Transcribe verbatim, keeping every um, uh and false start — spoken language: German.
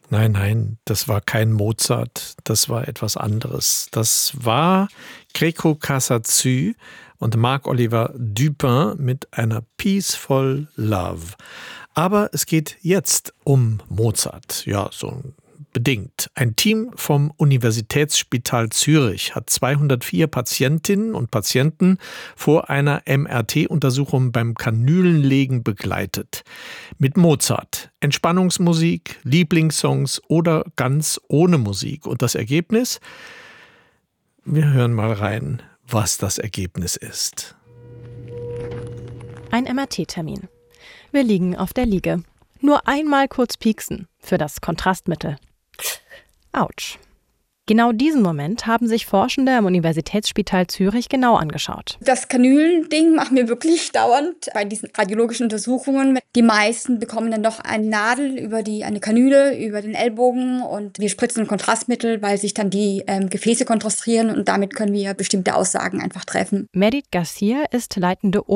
Nein, nein, das war kein Mozart, das war etwas anderes. Das war Gréco Cassazieu und Marc-Oliver Dupin mit einer Peaceful Love. Aber es geht jetzt um Mozart, ja, so bedingt. Ein Team vom Universitätsspital Zürich hat zweihundertvier Patientinnen und Patienten vor einer M R T-Untersuchung beim Kanülenlegen begleitet. Mit Mozart, Entspannungsmusik, Lieblingssongs oder ganz ohne Musik. Und das Ergebnis? Wir hören mal rein, was das Ergebnis ist. Ein M R T-Termin. Wir liegen auf der Liege. Nur einmal kurz pieksen für das Kontrastmittel. Autsch. Genau diesen Moment haben sich Forschende am Universitätsspital Zürich genau angeschaut. Das Kanülending machen wir wirklich dauernd bei diesen radiologischen Untersuchungen. Die meisten bekommen dann noch eine Nadel über die, eine Kanüle über den Ellbogen und wir spritzen Kontrastmittel, weil sich dann die ähm, Gefäße kontrastieren und damit können wir bestimmte Aussagen einfach treffen. Merit Garcia ist leitende